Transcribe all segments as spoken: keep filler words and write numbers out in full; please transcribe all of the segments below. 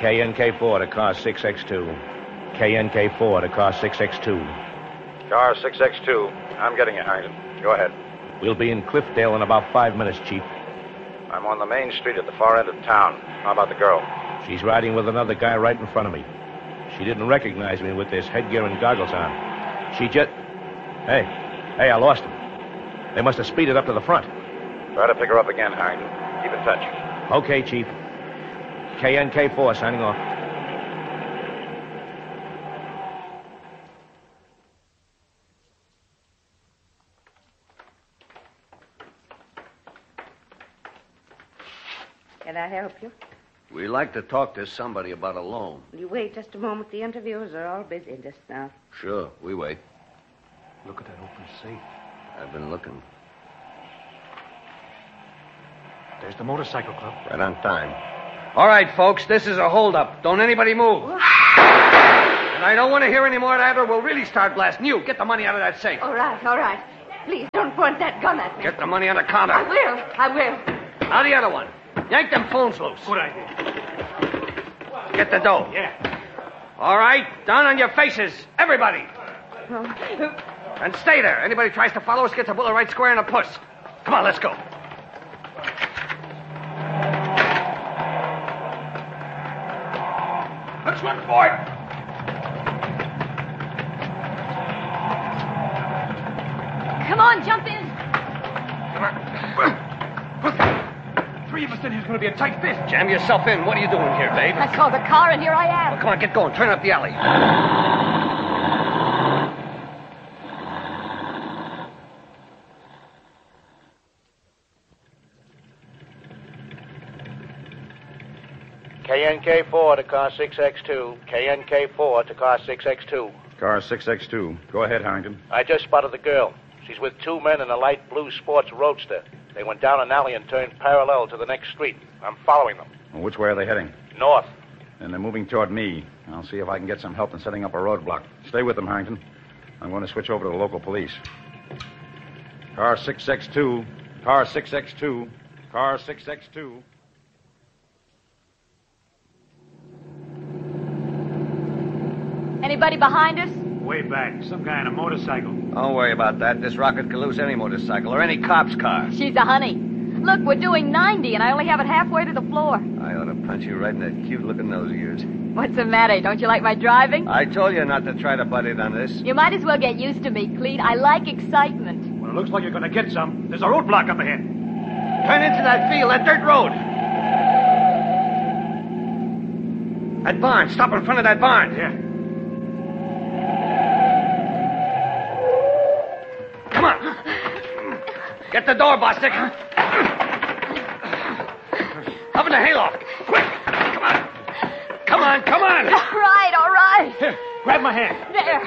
K N K four to car six X two. K N K four to car six X two. Car six X two. I'm getting you, Harrington. Go ahead. We'll be in Cliffdale in about five minutes, Chief. I'm on the main street at the far end of town. How about the girl? She's riding with another guy right in front of me. She didn't recognize me with this headgear and goggles on. She just... Hey, hey, I lost him. They must have speeded up to the front. Try to pick her up again, Harrington. Keep in touch. Okay, Chief. K N K four signing off. Can I help you? We'd like to talk to somebody about a loan. Will you wait just a moment? The interviewers are all busy just now. Sure, we wait. Look at that open safe. I've been looking. There's the motorcycle club. Right on time. All right, folks, this is a holdup. Don't anybody move. And I don't want to hear any more of that, or we'll really start blasting you. Get the money out of that safe. All right, all right. Please don't point that gun at me. Get the money on the counter. I will, I will. Now the other one. Yank them phones loose. Good idea. Get the dough. Yeah. All right, down on your faces, everybody. Oh. And stay there. Anybody tries to follow us gets a bullet right square in the puss. Come on, let's go. Let's run for it. Come on, jump in. Come on. Three of us in here's going to be a tight fit. Jam yourself in. What are you doing here, babe? I saw the car, and here I am. Well, come on, get going. Turn up the alley. K N K four to car six X two. K N K four to car six X two. Car six X two. Go ahead, Harrington. I just spotted the girl. She's with two men in a light blue sports roadster. They went down an alley and turned parallel to the next street. I'm following them. Well, which way are they heading? North. And they're moving toward me. I'll see if I can get some help in setting up a roadblock. Stay with them, Harrington. I'm going to switch over to the local police. Car six X two. Car six X two. Car six X two. Anybody behind us? Way back. Some guy on a motorcycle. Don't worry about that. This rocket could lose any motorcycle or any cop's car. She's a honey. Look, we're doing ninety, and I only have it halfway to the floor. I ought to punch you right in that cute-looking nose of yours. What's the matter? Don't you like my driving? I told you not to try to butt in on this. You might as well get used to me, Clete. I like excitement. Well, it looks like you're going to get some. There's a roadblock up ahead. Turn into that field, that dirt road. That barn. Stop in front of that barn. Yeah. Come on. Get the door, Bostic. Up in the hayloft. Quick. Come on. Come on, come on. All right, all right. Here, grab my hand. There.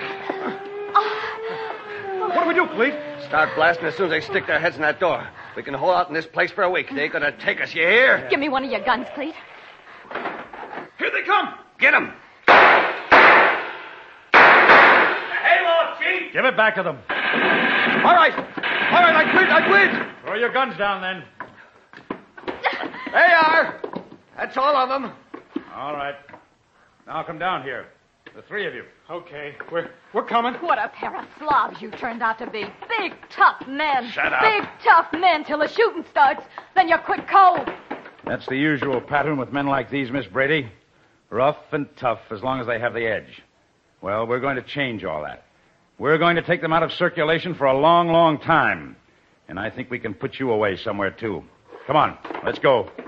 What do we do, Clete? Start blasting as soon as they stick their heads in that door. We can hold out in this place for a week. They ain't gonna take us, you hear? Give me one of your guns, Clete. Here they come. Get them. Hayloft, Chief. Give it back to them. All right. All right, I quit, I quit. Throw your guns down, then. They are. That's all of them. All right. Now come down here. The three of you. Okay. We're we're coming. What a pair of slobs you turned out to be. Big, tough men. Shut up. Big, tough men till the shooting starts. Then you quit cold. That's the usual pattern with men like these, Miss Brady. Rough and tough as long as they have the edge. Well, we're going to change all that. We're going to take them out of circulation for a long, long time. And I think we can put you away somewhere, too. Come on, let's go.